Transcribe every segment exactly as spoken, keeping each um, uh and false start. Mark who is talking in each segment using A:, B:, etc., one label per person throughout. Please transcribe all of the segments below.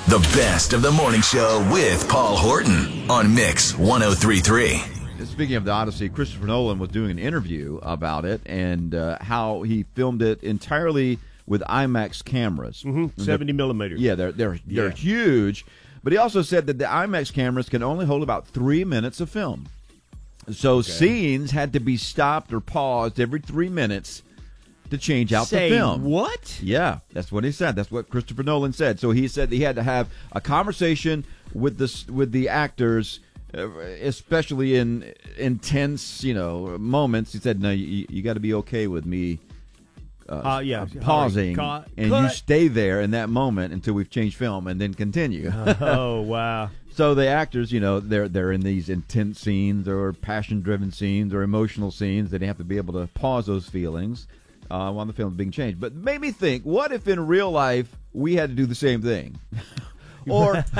A: The best of the morning show with Paul Horton on Mix one oh three point three.
B: Speaking of the Odyssey, Christopher Nolan was doing an interview about it and uh, how he filmed it entirely with IMAX cameras.
C: Mm-hmm. seventy millimeters.
B: Yeah, they're they're
C: Yeah.
B: they're huge. But he also said that the IMAX cameras can only hold about three minutes of film. So
C: Okay.
B: scenes had to be stopped or paused every three minutes to change out
C: Say
B: the film.
C: what?
B: Yeah, that's what he said. That's what Christopher Nolan said. So he said he had to have a conversation with the with the actors, uh, especially in intense, you know, moments. He said, "No, you, you got to be okay with me uh,
C: Uh, yeah.
B: pausing,
C: Cut.
B: and
C: Cut.
B: you stay there in that moment until we've changed film, and then continue."
C: Oh, wow.
B: So the actors, you know, they're they're in these intense scenes or passion-driven scenes or emotional scenes. They have to be able to pause those feelings uh, while the film is being changed. But it made me think, what if in real life we had to do the same thing? or
C: Wait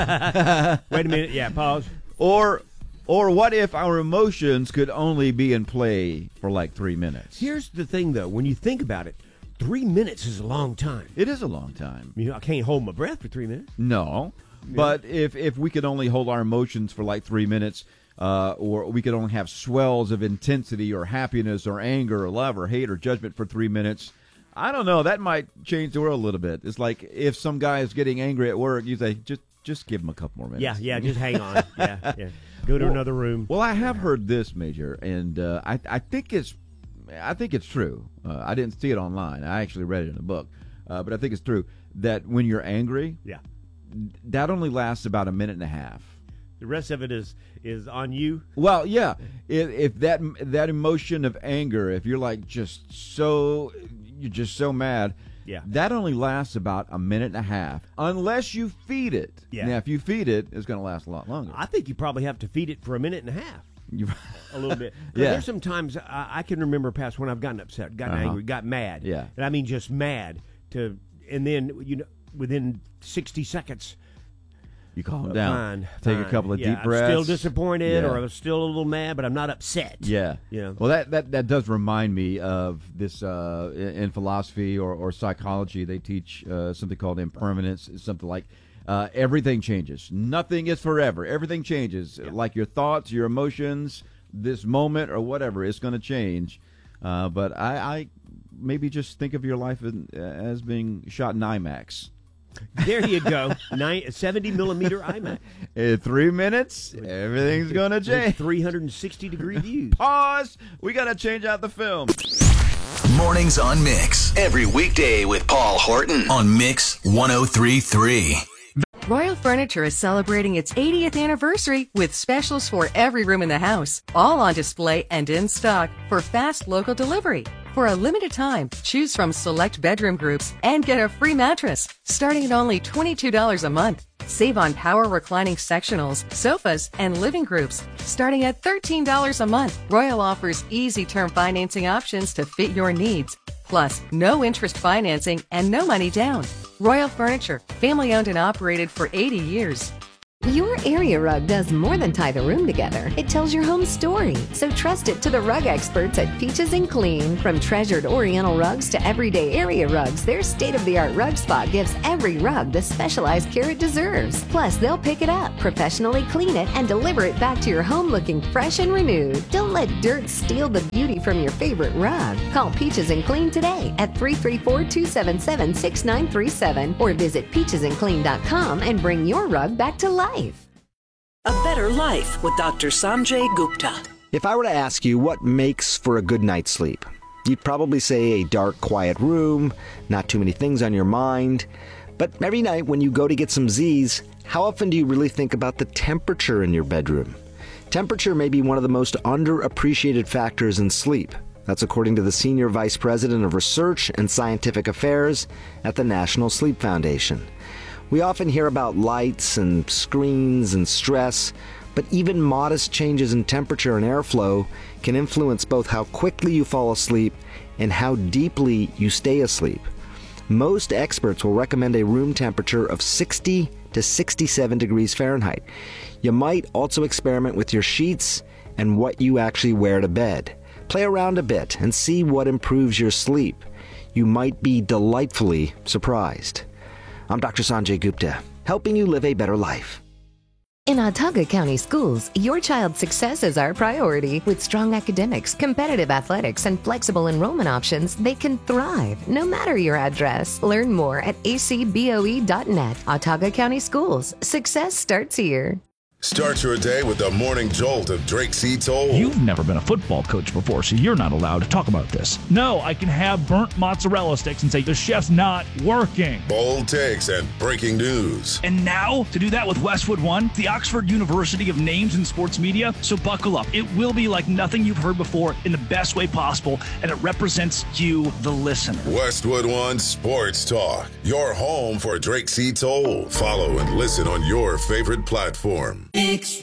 C: a minute. Yeah, pause.
B: or or what if our emotions could only be in play for like three minutes?
C: Here's the thing, though. When you think about it, three minutes is a long time.
B: It is a long time.
C: You know, I can't hold my breath for three minutes.
B: No. But if, if we could only hold our emotions for like three minutes, uh, or we could only have swells of intensity or happiness or anger or love or hate or judgment for three minutes, I don't know. That might change the world a little bit. It's like if some guy is getting angry at work, you say, just just give him a couple more minutes.
C: Yeah, yeah, just hang on. Yeah, yeah. Go to
B: Well-
C: another room.
B: Well, I have heard this, Major, and uh, I I think it's I think it's true. Uh, I didn't see it online. I actually read it in a book, uh, but I think it's true that when you're angry,
C: Yeah.
B: that only lasts about a minute and a half.
C: The rest of it is is on you.
B: Well, yeah. If, if that that emotion of anger, if you're like just so you're just so mad,
C: Yeah.
B: that only lasts about a minute and a half, unless you feed it.
C: Yeah.
B: Now, if you feed it, it's going to last a lot longer.
C: I think you probably have to feed it for a minute and a half.
B: You-
C: A little bit. 'Cause
B: Yeah.
C: There's some times I, I can remember past when I've gotten upset, gotten
B: Uh-huh.
C: angry, got mad.
B: Yeah.
C: And I mean just mad. To and then you know within sixty seconds.
B: you calm
C: uh,
B: down.
C: Fine,
B: Take
C: fine.
B: a couple of
C: yeah,
B: deep breaths.
C: I'm still disappointed,
B: Yeah.
C: or I'm still a little mad, but I'm not upset.
B: Yeah.
C: You know.
B: Well, that, that, that does remind me of this uh, in, in philosophy or, or psychology. They teach uh, something called impermanence. It's something like uh, everything changes. Nothing is forever. Everything changes.
C: Yeah.
B: Like your thoughts, your emotions, this moment or whatever, it's going to change. Uh, but I, I maybe just think of your life in, as being shot in IMAX.
C: There you go. Nine, seventy millimeter IMAX.
B: In three minutes, everything's going to change.
C: three hundred sixty degree views.
B: Pause. We got to change out the film.
A: Mornings on Mix. Every weekday with Paul Horton on Mix one oh three point three.
D: Royal Furniture is celebrating its eightieth anniversary with specials for every room in the house, all on display and in stock for fast local delivery. For a limited time, choose from select bedroom groups and get a free mattress, starting at only twenty-two dollars a month. Save on power reclining sectionals, sofas, and living groups, starting at thirteen dollars a month. Royal offers easy term financing options to fit your needs. Plus, no interest financing and no money down. Royal Furniture, family owned and operated for eighty years.
E: Your area rug does more than tie the room together. It tells your home story. So trust it to the rug experts at Peaches and Clean. From treasured Oriental rugs to everyday area rugs, their state-of-the-art rug spot gives every rug the specialized care it deserves. Plus, they'll pick it up, professionally clean it, and deliver it back to your home looking fresh and renewed. Don't let dirt steal the beauty from your favorite rug. Call Peaches and Clean today at three three four, two seven seven, six nine three seven or visit peaches and clean dot com and bring your rug back to life.
F: A Better Life with Doctor Sanjay Gupta.
G: If I were to ask you what makes for a good night's sleep, you'd probably say a dark, quiet room, not too many things on your mind. But every night when you go to get some Z's, how often do you really think about the temperature in your bedroom? Temperature may be one of the most underappreciated factors in sleep. That's according to the Senior Vice President of Research and Scientific Affairs at the National Sleep Foundation. We often hear about lights and screens and stress, but even modest changes in temperature and airflow can influence both how quickly you fall asleep and how deeply you stay asleep. Most experts will recommend a room temperature of sixty to sixty-seven degrees Fahrenheit. You might also experiment with your sheets and what you actually wear to bed. Play around a bit and see what improves your sleep. You might be delightfully surprised. I'm Doctor Sanjay Gupta. helping you live a better life.
E: In Autauga County Schools, your child's success is our priority. With strong academics, competitive athletics, and flexible enrollment options, they can thrive no matter your address. Learn more at a c b o e dot net. Autauga County Schools. Success starts here.
H: Start your day with the morning jolt of Drake C. Toll.
I: You've never been a football coach before, so you're not allowed to talk about this. No, I can have burnt mozzarella sticks and say the chef's not working.
H: Bold takes and breaking news.
I: And now, to do that with Westwood One, the Oxford University of Names in Sports Media. So buckle up. It will be like nothing you've heard before in the best way possible, and it represents you, the listener.
H: Westwood One Sports Talk, your home for Drake C. Toll. Follow and listen on your favorite platform.
F: Mix